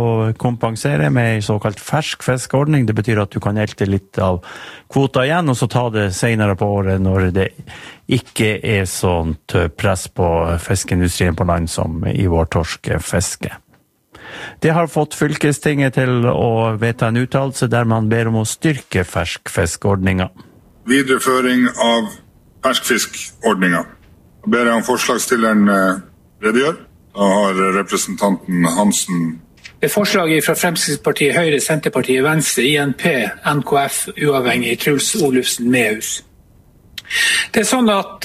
å kompensere med en såkalt ferskfiskordning. Det betyr at du kan elte litt av kvota igjen, og så ta det senere på året når det ikke sånt press på fiskeindustrien på land som i vår torskefiske. Det har fått fylkestinget til å vedta en uttalelse der man ber om å styrke ferskfiskordningen. Videreføring av ferskfiskordningen. Ber jeg om forslagsstilleren redegjør. Da har representanten Hansen. Det forslaget fra Fremskrittspartiet, Høyre, Senterpartiet, Venstre, INP, NKF, uavhengig, Truls Olufsen, Mehus. Det sånn at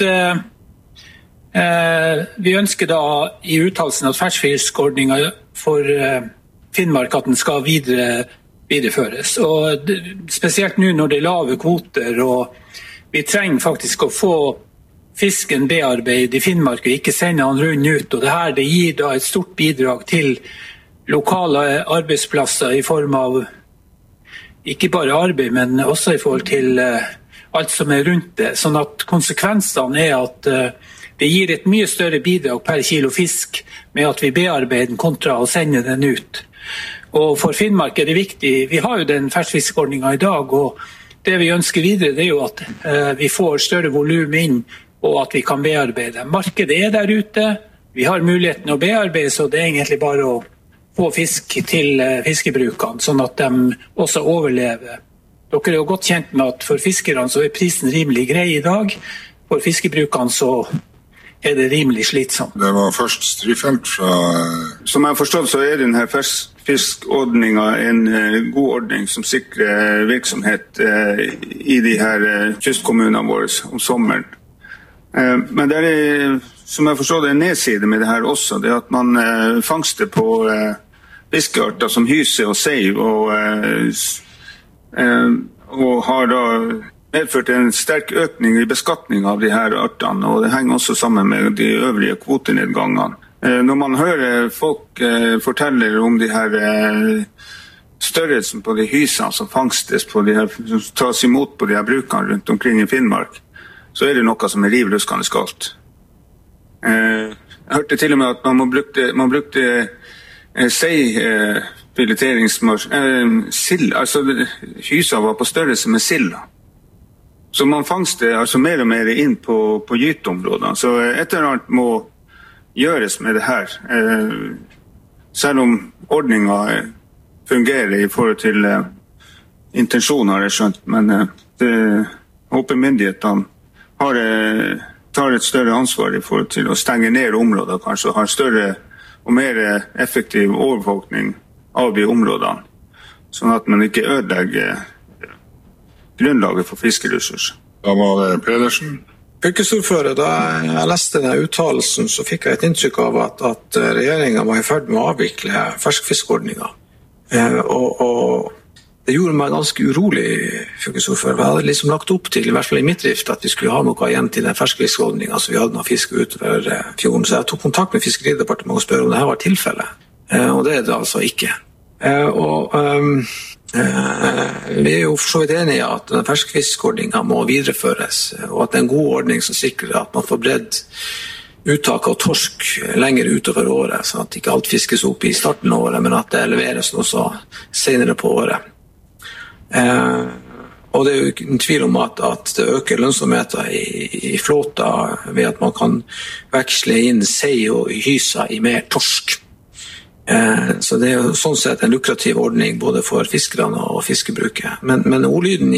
vi ønsker da i uttalelsen at ferskfiskordningen for Finnmark at den skal videreføres. Og spesielt nå når det lave kvoter, og vi trenger faktisk å få fisken bearbeidet i Finnmark og ikke sende han rundt ut. Og det gir da et stort bidrag til lokale arbeidsplasser i form av ikke bare arbeid, men også i forhold til alt som rundt det. Sånn at konsekvensene at det gir et mye større bidrag per kilo fisk med at vi bearbeider den kontra å sende den ut. Og for Finnmark det viktig. Vi har jo den ferskfiskordningen i dag, og det vi ønsker videre det jo at vi får større volum inn, og at vi kan bearbeide. Markedet der ute, vi har muligheten å bearbeide, så det egentlig bare å få fisk til fiskebrukene, sånn at de også overlever. Dere jo godt kjent med at for fiskerne så prisen rimelig grei i dag, for fiskebrukene så det rimelig slitsomt. Det var først Strifeldt fra... Som jeg har forstått så denne ferskfiskordningen en god ordning som sikrer virksomhet i de her kystkommunene våre om sommeren. Men det som jeg forstår, det en nedside med det her også, det at man fangster på fiskearter som hyse og sei, og har da medført en sterk økning i beskatning av de her artene, og det henger også sammen med de øvrige kvotenedgangene. Når man hører folk fortelle om de her størrelsen på de hysene som fangstes på de her, som tas imot på de her brukene rundt omkring i Finnmark, så det noe som rivruskende galt. Jeg hørte til og med at man brukte sild, altså hysa var på størrelse med sild. Så man fangste altså mer og mer inn på gyteområdene. Så et eller annet må gjøres med det her. Selv om ordningen fungerer i forhold til intensjoner, har jeg skjønt. Men det håper myndighetene tar et større ansvar i forhold til å stenge ned områder, kanskje, og ha større og mer effektiv overvåkning av de områdene, sånn at man ikke ødelegger grunnlaget for fiskeressurser. Da var det Pedersen. Fylkesordfører, da jeg leste denne uttalelsen, så fikk jeg et inntrykk av at regjeringen var i ferd med å avvikle ferskfiskordningen. Og det gjorde meg ganske urolig, fylkesordfører. Jeg hadde liksom lagt opp til, i hvert fall i mitt drift, at vi skulle ha noe igjen til den ferskfiskordningen, så vi hadde noe fisk utover fjorden. Så jeg tok kontakt med Fiskeridepartementet og spør om det her var tilfellet. Og det det altså ikke. Vi jo for så vidt enige i at den ferskfiskordningen må videreføres, og at det en god ordning som sikrer at man får bredd uttak av torsk lenger utover året, så at ikke alt fiskes opp i starten av året, men at det leveres også senere på året. Og det jo ingen tvil om at det øker lønnsomheten i flåta ved at man kan veksle inn sei og hysa i mer torsk. Så det jo sånn sett en lukrativ ordning både for fiskerne og fiskebruket. Men ordlyden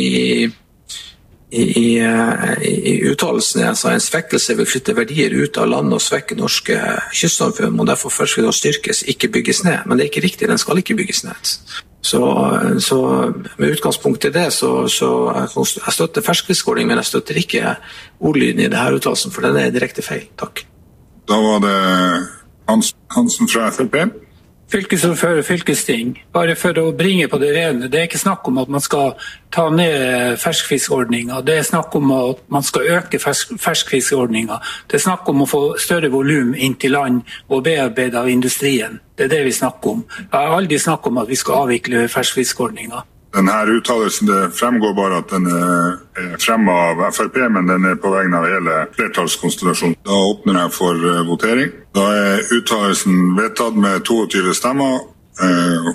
i uttalelsen altså en svekkelse vil flytte verdier ut av land og svekke norske kystsamfunn, og derfor først vil det styrkes, ikke bygges ned. Men det ikke riktig, den skal ikke bygges ned. Så med utgangspunkt i det, så jeg støtter ferskfiskordning, men jeg støtter ikke ordlyden i denne uttalelsen, for den direkte feil. Takk. Da var det Hansen fra FLP. Fylkesordfører, fylkesting, bare for å bringe på det rene, det ikke snakk om at man skal ta ned ferskfiskordningen, det snakk om at man skal øke ferskfiskordningen, det snakk om å få større volum inn til land og bearbeide av industrien, det det vi snakker om. Jeg har aldri snakket om at vi skal avvikle ferskfiskordningen. Denne uttalelsen, det fremgår bare at den fremme av FRP, men den på vegne av hele flertallskonstellasjonen. Da åpner jeg for votering. Da uttalelsen vedtatt med 22 stemmer,